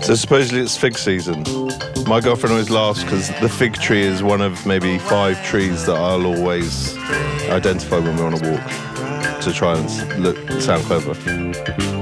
So supposedly it's fig season. My girlfriend always laughs because the fig tree is one of maybe 5 trees that I'll always identify when we're on a walk to try and sound clever.